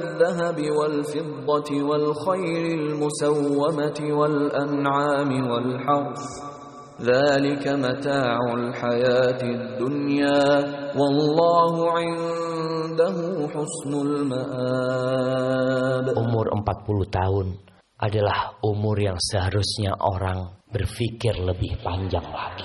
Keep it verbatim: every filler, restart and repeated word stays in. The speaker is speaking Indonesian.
الذهب والفضة والخيل المسومة والأنعام والحرث ذلك متاع الحياة الدنيا والله عنده حسن المآب. Umur empat puluh tahun adalah umur yang seharusnya orang berpikir lebih panjang lagi.